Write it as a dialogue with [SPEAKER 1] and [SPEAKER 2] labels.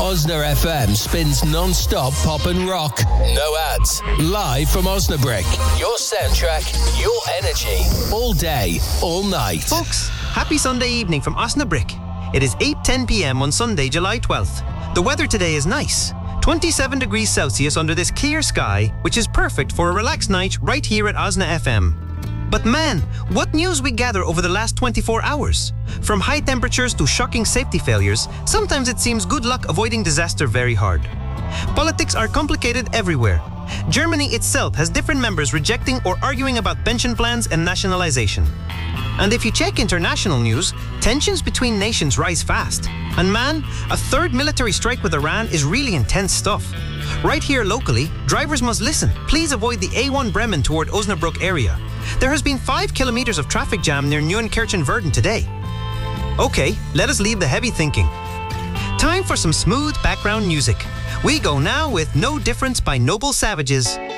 [SPEAKER 1] Osna FM spins non-stop pop and rock. No ads. Live from Osnabrück. Your soundtrack, your energy. All day, all night.
[SPEAKER 2] Folks, happy Sunday evening from Osnabrück. It is 8:10 p.m. on Sunday, July 12th. The weather today is nice. 27 degrees Celsius under this clear sky, which is perfect for a relaxed night right here at Osna FM. But man, what news we gather over the last 24 hours. From high temperatures to shocking safety failures, sometimes it seems good luck avoiding disaster very hard. Politics are complicated everywhere. Germany itself has different members rejecting or arguing about pension plans and nationalization. And if you check international news, tensions between nations rise fast. And man, a third military strike with Iran is really intense stuff. Right here locally, drivers must listen. Please avoid the A1 Bremen toward Osnabrück area. There has been 5 kilometers of traffic jam near Neunkirchen-Verden today. Okay, let us leave the heavy thinking. Time for some smooth background music. We go now with No Difference by Noble Savages.